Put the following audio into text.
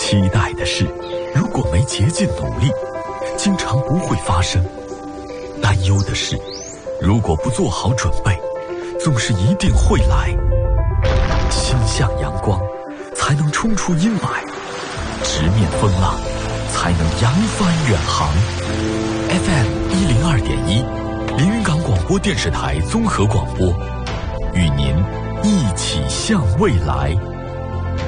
期待的事，如果没竭尽努力，经常不会发生；担忧的事，如果不做好准备，总是一定会来。心向阳光，才能冲出阴霾；直面风浪，才能扬帆远航。FM 102.1，连云港广播电视台综合广播，与您一起向未来。